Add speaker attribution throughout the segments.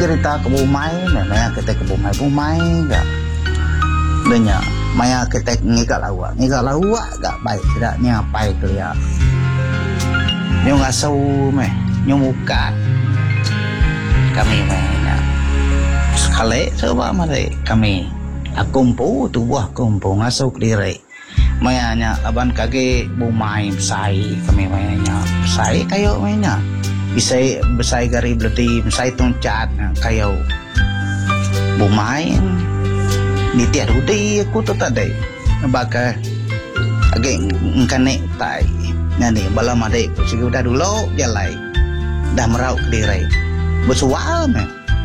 Speaker 1: cerita ke bumai maya kita ke bumai gak denya maya kita ngigak lawak gak baik tidaknya pai kelia nyu ngasau meh nyu muka kami mainnya sekali coba mari kami akumpu tubuh kumpu ngasau diri mayanya aban kage bumai besai kami mainnya besai kayo mainnya besai gari belati besai tongcat kayo bumai ni tiada udai aku tu tak ada baka age ngkane tai nani bala madai ku sigi udah dulu jalai dah merau ke diri bersual meh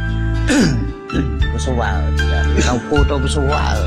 Speaker 1: bersual kau foto bersual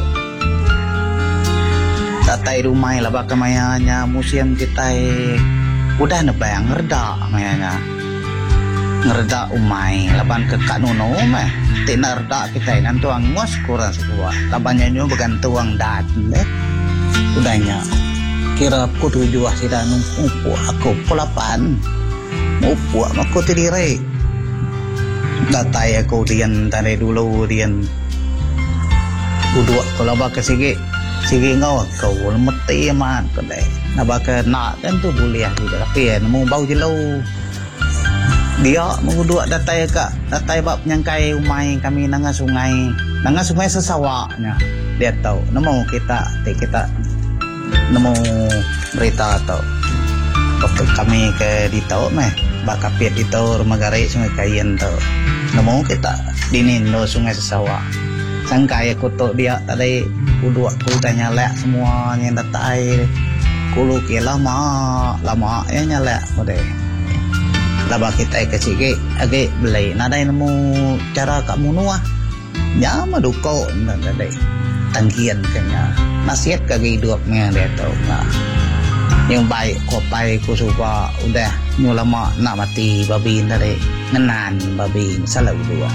Speaker 1: tatai rumai lah baka mayanya museum kita udah nebang ngerda mayanya ngerda umai laban ke kanuno meh tina reda kita nan tuang ngos kurang sebuah labannya nyu bukan tuang dat udahnya kira aku tujuh sida numpu aku pulapan mupu aku tidire datai aku dian tadi dulu dian udua kalau baka sige ngau kau mesti amat kedai nabaka nak kan tu boleh juga tapi nemu bau jelau dia menguduk datai bab nyangkai umai kami nanga sungai sesawaknya dia tahu nemu kita nemu berita atau waktu kami ke di tahu meh bakapit di tahu rumah garai sungai kayen tahu nemu kita di nindo sungai sesawak sangkai kutuk dia tadi uduk ku tanya lek semuanya datai kulu ke lama ya nyalek model laba kita kecik age belai nadai nemu cara kamu nuah nyama duko nadai tangkian kenya nasihat kage hidupnya dia tahu nah yang baik kopai ku suka udah nyulama nak mati babi nadai ngenan babi salah dua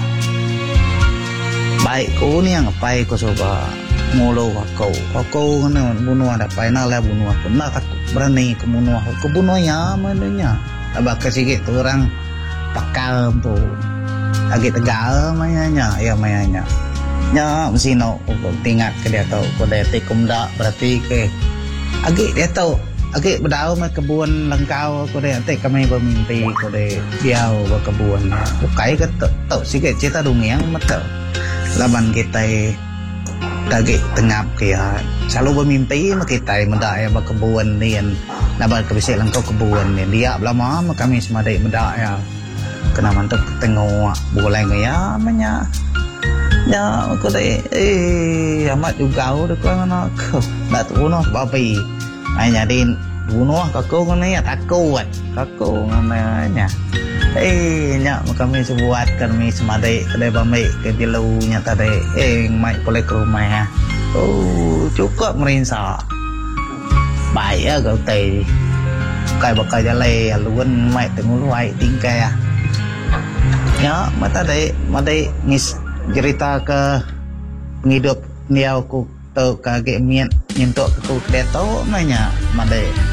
Speaker 1: baik ku ni yang pai ku suka mulu aku kan bunuh ada pai nak lah bunuh aku nak berani ke bunuh aku bunuhnya mananya abak sikit tu orang pakal tu lagi tegal mayanya ya mayanya nya mesino tingat ke dia tahu ko dia tikumda berarti ke agi dia tahu agi berdau mai kebun lengkau ko dia te kami bermimpi ko dia diau berkebun bukai ke tahu sikit cerita dongeng mata laban kita kage tengap kia selalu bermimpi mak kita mendaya berkebun nian nabar kebisik langkau kebun ni dia lama kami semadai mendaya kena mantap tengok boleh ngaya menya ya aku dah amat juga udah kau nak nak bunuh babi hanya din bunuh kakau ni takut kakau namanya nya kami sebuat kami semadai kedai bamik ke dilunya tadi mai boleh ke rumah ya cukup merinsa baik ya kau teh kai bakal jalai luan mai tengul wai tingkai ya mata madai ngis cerita ke penghidup niau ku tau kage mian nyentuk ku deto nanya madai